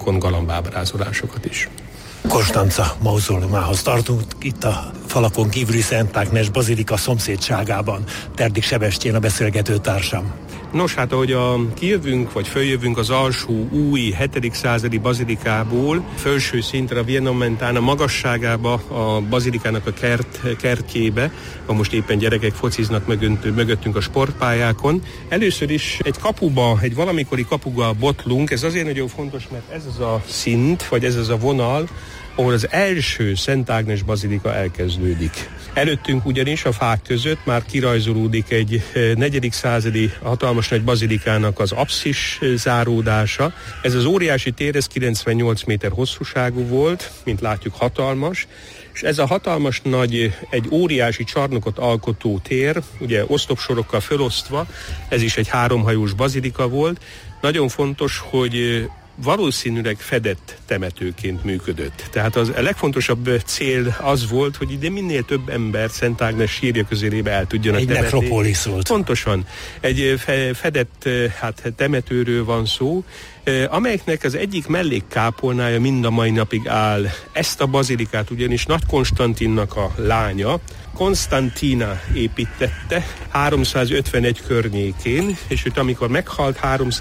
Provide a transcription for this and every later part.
falakon galambábrázolásokat is. Konstanca mauzólumához tartunk, itt a falakon kívüli Szent Ágnes bazilika szomszédságában. Terdik Sebestyén a beszélgető társam. Nos, hát ahogy kijövünk, vagy följövünk az alsó új 7. századi bazilikából, felső szintre a Via Nomentana magasságába, a bazilikának a kertjébe, ahol most éppen gyerekek fociznak mögöttünk a sportpályákon. Először is egy valamikori kapuba botlunk, ez azért nagyon fontos, mert ez az a szint, vagy ez az a vonal, ahol az első Szent Ágnes bazilika elkezdődik. Előttünk ugyanis a fák között már kirajzolódik egy 4. századi hatalmas nagy bazilikának az apszis záródása. Ez az óriási tér, ez 98 méter hosszúságú volt, mint látjuk hatalmas, és ez a hatalmas nagy, egy óriási csarnokot alkotó tér, ugye oszlopsorokkal felosztva, ez is egy 3 hajós bazilika volt. Nagyon fontos, hogy valószínűleg fedett temetőként működött. Tehát a legfontosabb cél az volt, hogy ide minél több ember Szent Ágnes sírja közelébe el tudjanak temetni. Egy nekropolis volt. Pontosan. Egy fedett temetőről van szó, amelyeknek az egyik mellékkápolnája mind a mai napig áll. Ezt a bazilikát ugyanis Nagy Konstantinnak a lánya, Konstantina építette 351 környékén, és őt amikor meghalt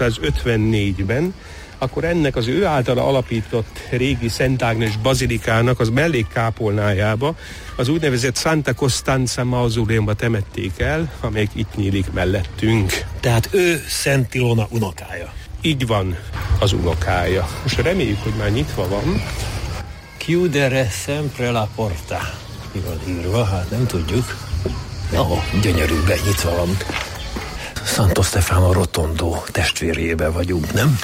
354-ben, akkor ennek az ő általa alapított régi Szent Ágnes bazilikának az mellékkápolnájába az úgynevezett Santa Costanza mauzoleumba temették el, amelyik itt nyílik mellettünk. Tehát ő Szent Ilona unokája. Így van, az unokája. Most reméljük, hogy már nyitva van. Chiudere sempre la porta. Mi van írva? Hát nem tudjuk. Gyönyörűben nyitva van. Santo Stefano Rotondo testvérjébe vagyunk, nem?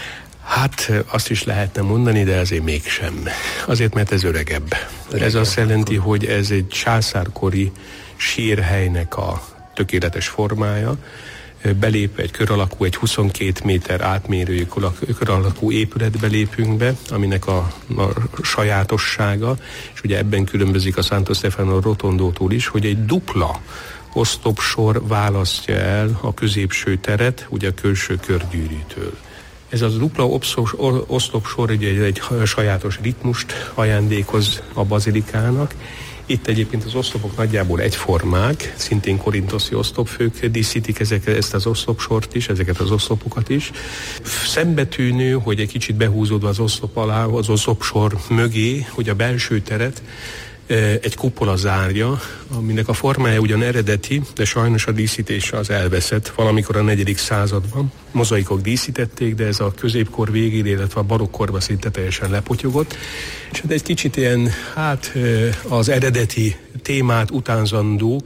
Hát azt is lehetne mondani, de azért mégsem. Azért, mert ez öregebb. Ez azt jelenti, hogy ez egy császárkori sírhelynek a tökéletes formája. Belép egy kör alakú, egy 22 méter átmérőjű kör alakú épületbe lépünk be, aminek a sajátossága, és ugye ebben különbözik a Santo Stefano Rotondótól is, hogy egy dupla oszlopsor választja el a középső teret, ugye a külső körgyűrűtől. Ez az dupla oszlopsor egy sajátos ritmust ajándékoz a bazilikának. Itt egyébként az oszlopok nagyjából egyformák, szintén korintoszi oszlopfők díszítik ezt az oszlopsort is, ezeket az oszlopokat is. Szembetűnő, hogy egy kicsit behúzódva az oszlop alá, az oszlopsor mögé, hogy a belső teret egy kupola zárja, aminek a formája ugyan eredeti, de sajnos a díszítése az elveszett valamikor a 4. században. Mozaikok díszítették, de ez a középkor végén, illetve a barokkorban szinte teljesen lepotyogott. És egy kicsit ilyen, az eredeti témát utánzandó,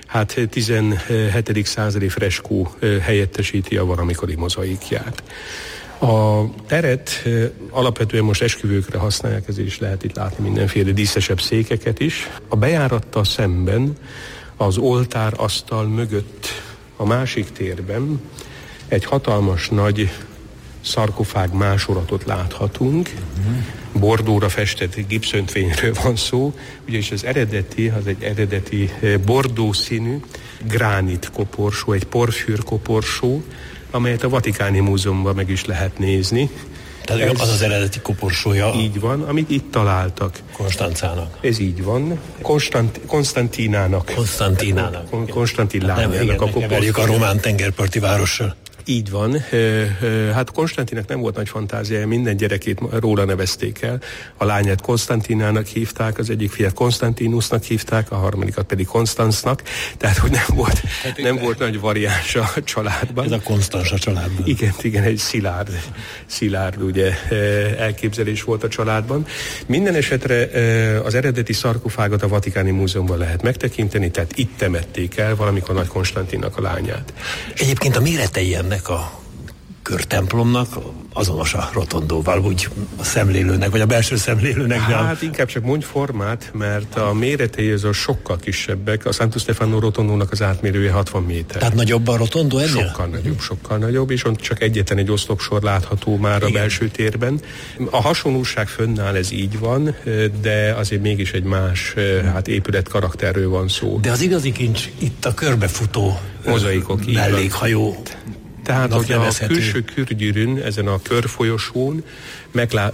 17. századi freskó helyettesíti a valamikori mozaikját. A teret alapvetően most esküvőkre használják, ezért is lehet itt látni mindenféle díszesebb székeket is. A bejárattal szemben az oltárasztal mögött a másik térben egy hatalmas nagy szarkofág másolatot láthatunk. Bordóra festett gipszöntvényről van szó, ugyanis az egy eredeti bordó színű gránit koporsó, egy porfűr koporsó, amelyet a Vatikáni Múzeumban meg is lehet nézni. Tehát az eredeti koporsója. Így van, amit itt találtak. Konstancának. Ez így van. Konstantinának. Konstantin lányának a koporsója. A román tengerparti várossal. Így van. Konstantinak nem volt nagy fantáziája, minden gyerekét róla nevezték el. A lányát Konstantinának hívták, az egyik fiát Konstantinusnak hívták, a harmadikat pedig Konstanznak, tehát hogy nem volt nagy variáns a családban. Ez a Konstanz a családban. Igen, egy szilárd ugye, elképzelés volt a családban. Minden esetre az eredeti szarkofágot a Vatikáni Múzeumban lehet megtekinteni, tehát itt temették el valamikor Nagy Konstantinnak a lányát. Egyébként a méretei ennek a körtemplomnak azonos a rotondóval, úgy a szemlélőnek, vagy a belső szemlélőnek. Inkább csak mondj formát, mert a méretei azok sokkal kisebbek. A Santo Stefano Rotondónak az átmérője 60 méter. Tehát nagyobb a rotondó ennél? Sokkal nagyobb, és ott csak egyetlen egy oszlopsor látható már a belső térben. A hasonlóság fönnáll, ez így van, de azért mégis egy más épület karakterről van szó. De az igazi kincs itt a körbefutó mozaikok, mellékhajó. Tehát, hogy a külső körgyűrűn, ezen a körfolyosón